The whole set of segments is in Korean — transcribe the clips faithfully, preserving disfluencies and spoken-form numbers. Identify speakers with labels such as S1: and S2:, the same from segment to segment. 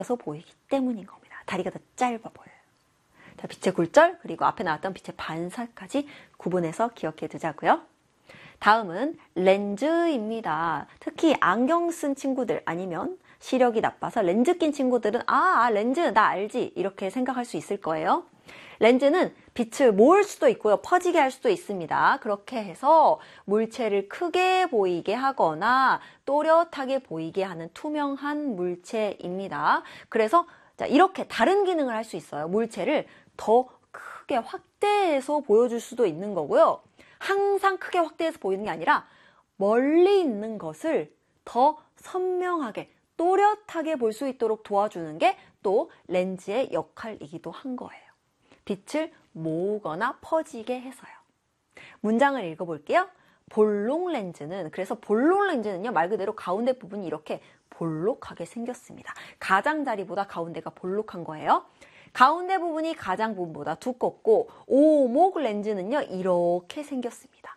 S1: 서 보이기 때문인 겁니다. 다리가 더 짧아 보여요. 자, 빛의 굴절 그리고 앞에 나왔던 빛의 반사까지 구분해서 기억해 두자고요. 다음은 렌즈입니다. 특히 안경 쓴 친구들 아니면 시력이 나빠서 렌즈 낀 친구들은 아, 아 렌즈 나 알지 이렇게 생각할 수 있을 거예요. 렌즈는 빛을 모을 수도 있고요. 퍼지게 할 수도 있습니다. 그렇게 해서 물체를 크게 보이게 하거나 또렷하게 보이게 하는 투명한 물체입니다. 그래서 자, 이렇게 다른 기능을 할 수 있어요. 물체를 더 크게 확대해서 보여줄 수도 있는 거고요. 항상 크게 확대해서 보이는 게 아니라 멀리 있는 것을 더 선명하게 또렷하게 볼 수 있도록 도와주는 게 또 렌즈의 역할이기도 한 거예요. 빛을 모으거나 퍼지게 해서요. 문장을 읽어볼게요. 볼록 렌즈는, 그래서 볼록 렌즈는요, 말 그대로 가운데 부분이 이렇게 볼록하게 생겼습니다. 가장자리보다 가운데가 볼록한 거예요. 가운데 부분이 가장 부분보다 두껍고 오목 렌즈는요, 이렇게 생겼습니다.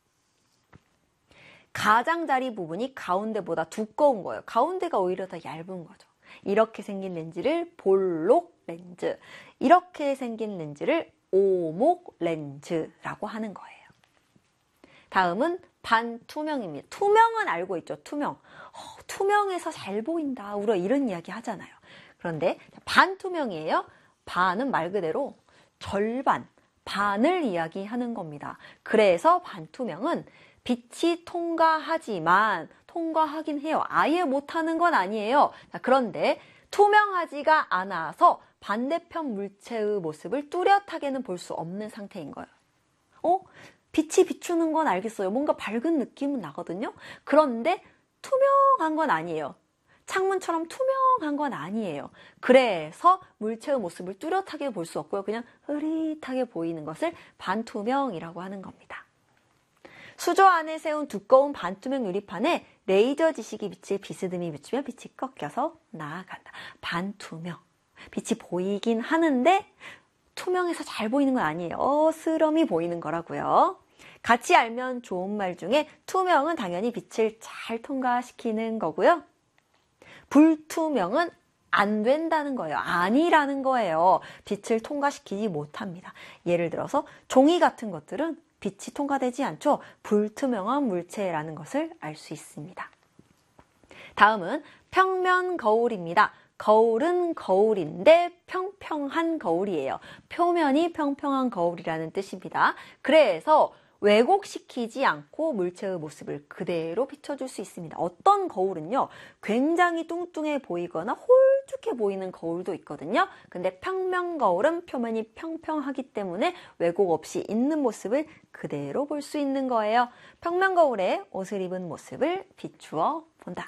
S1: 가장자리 부분이 가운데보다 두꺼운 거예요. 가운데가 오히려 더 얇은 거죠. 이렇게 생긴 렌즈를 볼록 렌즈, 이렇게 생긴 렌즈를 오목 렌즈라고 하는 거예요. 다음은 반투명입니다. 투명은 알고 있죠. 투명. 어, 투명해서 잘 보인다. 우리가 이런 이야기 하잖아요. 그런데 반투명이에요. 반은 말 그대로 절반, 반을 이야기하는 겁니다. 그래서 반투명은 빛이 통과하지만, 통과하긴 해요. 아예 못하는 건 아니에요. 자, 그런데 투명하지가 않아서 반대편 물체의 모습을 뚜렷하게는 볼 수 없는 상태인 거예요. 어? 빛이 비추는 건 알겠어요. 뭔가 밝은 느낌은 나거든요. 그런데 투명한 건 아니에요. 창문처럼 투명한 건 아니에요. 그래서 물체의 모습을 뚜렷하게 볼 수 없고요. 그냥 흐릿하게 보이는 것을 반투명이라고 하는 겁니다. 수조 안에 세운 두꺼운 반투명 유리판에 레이저 지시기 빛을 비스듬히 비추면 빛이 꺾여서 나아간다. 반투명. 빛이 보이긴 하는데 투명해서 잘 보이는 건 아니에요. 어스럼이 보이는 거라고요. 같이 알면 좋은 말 중에 투명은 당연히 빛을 잘 통과시키는 거고요. 불투명은 안 된다는 거예요. 아니라는 거예요. 빛을 통과시키지 못합니다. 예를 들어서 종이 같은 것들은 빛이 통과되지 않죠. 불투명한 물체라는 것을 알 수 있습니다. 다음은 평면 거울입니다. 거울은 거울인데 평평한 거울이에요. 표면이 평평한 거울이라는 뜻입니다. 그래서 왜곡시키지 않고 물체의 모습을 그대로 비춰줄 수 있습니다. 어떤 거울은요, 굉장히 뚱뚱해 보이거나 홀쭉해 보이는 거울도 있거든요. 근데 평면 거울은 표면이 평평하기 때문에 왜곡 없이 있는 모습을 그대로 볼 수 있는 거예요. 평면 거울에 옷을 입은 모습을 비추어 본다.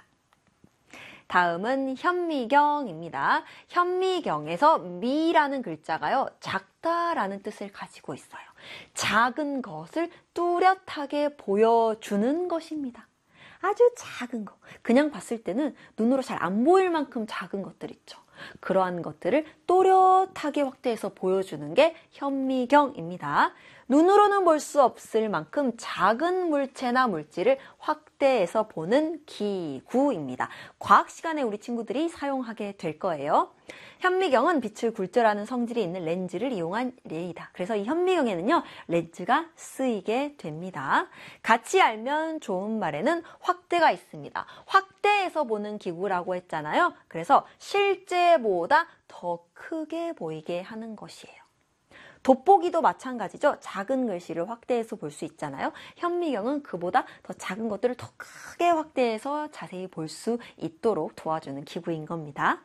S1: 다음은 현미경입니다. 현미경에서 미라는 글자가요, 작다라는 뜻을 가지고 있어요. 작은 것을 뚜렷하게 보여주는 것입니다. 아주 작은 거. 그냥 봤을 때는 눈으로 잘 안 보일 만큼 작은 것들 있죠. 그러한 것들을 또렷하게 확대해서 보여주는 게 현미경입니다. 눈으로는 볼 수 없을 만큼 작은 물체나 물질을 확대해서 보는 기구입니다. 과학 시간에 우리 친구들이 사용하게 될 거예요. 현미경은 빛을 굴절하는 성질이 있는 렌즈를 이용한 례이다. 그래서 이 현미경에는요, 렌즈가 쓰이게 됩니다. 같이 알면 좋은 말에는 확대가 있습니다. 확대해서 보는 기구라고 했잖아요. 그래서 실제보다 더 크게 보이게 하는 것이에요. 돋보기도 마찬가지죠. 작은 글씨를 확대해서 볼 수 있잖아요. 현미경은 그보다 더 작은 것들을 더 크게 확대해서 자세히 볼 수 있도록 도와주는 기구인 겁니다.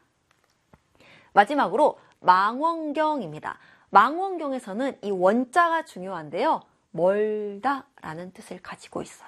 S1: 마지막으로 망원경입니다. 망원경에서는 이 원자가 중요한데요. 멀다 라는 뜻을 가지고 있어요.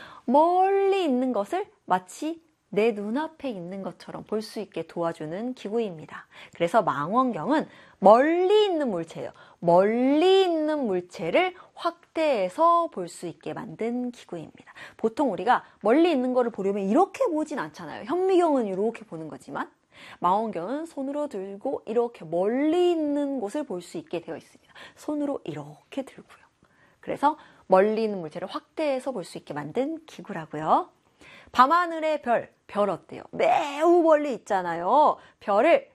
S1: 멀리 있는 것을 마치 내 눈앞에 있는 것처럼 볼 수 있게 도와주는 기구입니다. 그래서 망원경은 멀리 있는 물체예요. 멀리 있는 물체를 확대해서 볼 수 있게 만든 기구입니다. 보통 우리가 멀리 있는 거를 보려면 이렇게 보진 않잖아요. 현미경은 이렇게 보는 거지만 망원경은 손으로 들고 이렇게 멀리 있는 곳을 볼 수 있게 되어 있습니다. 손으로 이렇게 들고요. 그래서 멀리 있는 물체를 확대해서 볼 수 있게 만든 기구라고요. 밤하늘의 별, 별 어때요? 매우 멀리 있잖아요. 별을